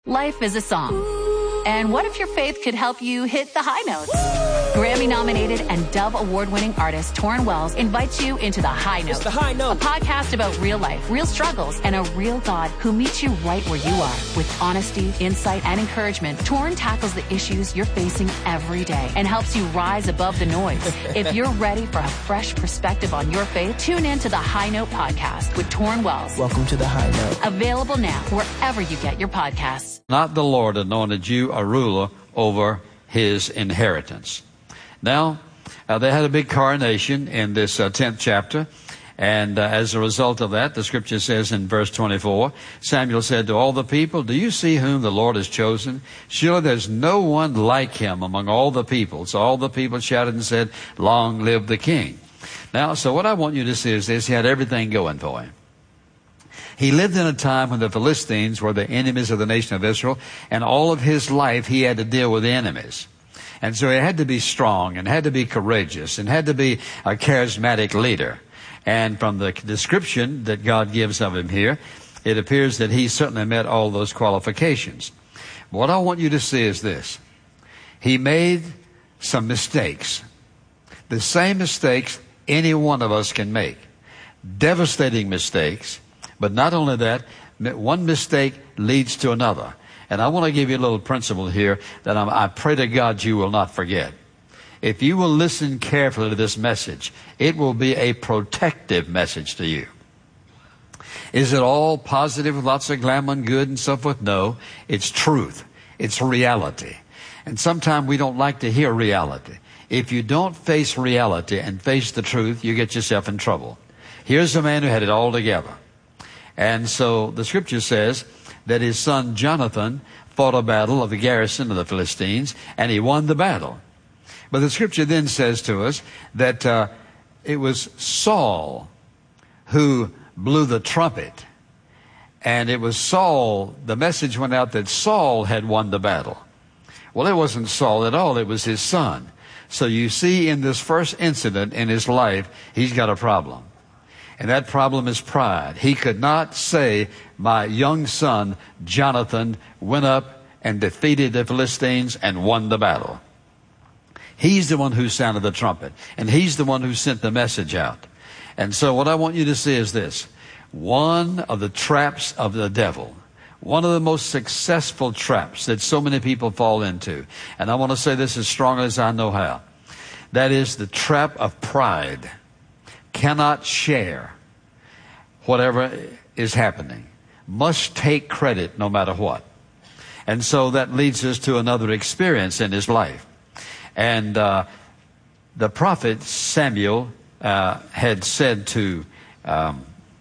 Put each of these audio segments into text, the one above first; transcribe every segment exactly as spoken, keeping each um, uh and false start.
Life is a song. And what if your faith could help you hit the high notes? Grammy-nominated and Dove Award-winning artist Torrin Wells invites you into The High Note. It's The High Note. A podcast about real life, real struggles, and a real God who meets you right where you are. With honesty, insight, and encouragement, Torrin tackles the issues you're facing every day and helps you rise above the noise. If you're ready for a fresh perspective on your faith, tune in to The High Note podcast with Torrin Wells. Welcome to The High Note. Available now wherever you get your podcasts. Not the Lord anointed you a ruler over his inheritance. Now, uh, they had a big coronation in this uh, tenth chapter. And uh, as a result of that, the scripture says in verse twenty-four, Samuel said to all the people, "Do you see whom the Lord has chosen? Surely there's no one like him among all the people." So all the people shouted and said, "Long live the king." Now, so what I want you to see is this. He had everything going for him. He lived in a time when the Philistines were the enemies of the nation of Israel, and all of his life he had to deal with the enemies. And so he had to be strong and had to be courageous and had to be a charismatic leader. And from the description that God gives of him here, it appears that he certainly met all those qualifications. What I want you to see is this. He made some mistakes. The same mistakes any one of us can make. Devastating mistakes. But not only that, one mistake leads to another. And I want to give you a little principle here that I'm, I pray to God you will not forget. If you will listen carefully to this message, it will be a protective message to you. Is it all positive with lots of glamour and good and so forth? No, it's truth. It's reality. And sometimes we don't like to hear reality. If you don't face reality and face the truth, you get yourself in trouble. Here's a man who had it all together. And so the scripture says that his son Jonathan fought a battle of the garrison of the Philistines, and he won the battle. But the scripture then says to us that uh, it was Saul who blew the trumpet. And it was Saul, the message went out that Saul had won the battle. Well, it wasn't Saul at all, it was his son. So you see in this first incident in his life, he's got a problem. And that problem is pride. He could not say, my young son, Jonathan, went up and defeated the Philistines and won the battle. He's the one who sounded the trumpet. And he's the one who sent the message out. And so what I want you to see is this. One of the traps of the devil, one of the most successful traps that so many people fall into, and I want to say this as strongly as I know how, that is the trap of pride. Cannot share whatever is happening. Must take credit no matter what. And so that leads us to another experience in his life. And uh, the prophet Samuel uh, had said to um,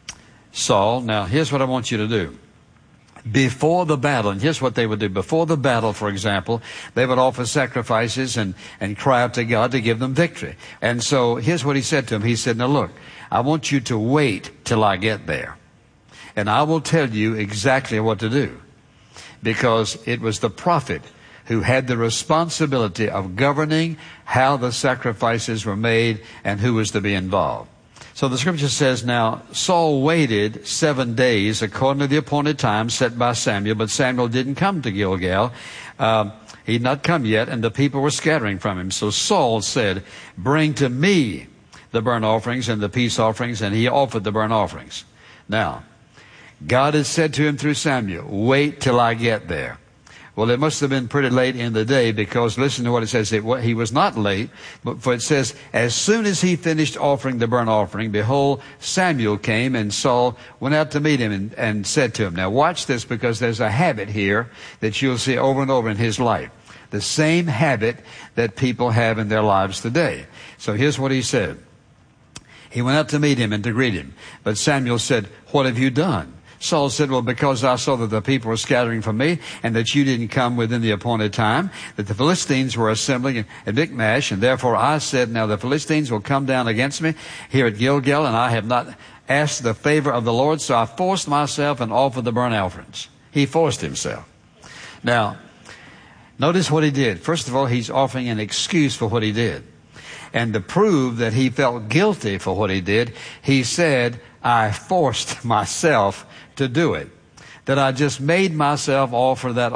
Saul, now here's what I want you to do. Before the battle, and here's what they would do. Before the battle, for example, they would offer sacrifices and, and cry out to God to give them victory. And so here's what he said to him. He said, now look, I want you to wait till I get there. And I will tell you exactly what to do. Because it was the prophet who had the responsibility of governing how the sacrifices were made and who was to be involved. So the scripture says, now, Saul waited seven days according to the appointed time set by Samuel, but Samuel didn't come to Gilgal. Uh, he'd not come yet, and the people were scattering from him. So Saul said, bring to me the burnt offerings and the peace offerings, and he offered the burnt offerings. Now, God had said to him through Samuel, wait till I get there. Well, it must have been pretty late in the day, because listen to what it says. It, he was not late, but for it says, as soon as he finished offering the burnt offering, behold, Samuel came, and Saul went out to meet him and, and said to him, now watch this, because there's a habit here that you'll see over and over in his life. The same habit that people have in their lives today. So here's what he said. He went out to meet him and to greet him. But Samuel said, what have you done? Saul said, well, because I saw that the people were scattering from me and that you didn't come within the appointed time, that the Philistines were assembling at Michmash, and therefore I said, now the Philistines will come down against me here at Gilgal, and I have not asked the favor of the Lord, so I forced myself and offered the burnt offerings. He forced himself. Now, notice what he did. First of all, he's offering an excuse for what he did. And to prove that he felt guilty for what he did, he said, I forced myself to do it. That I just made myself offer that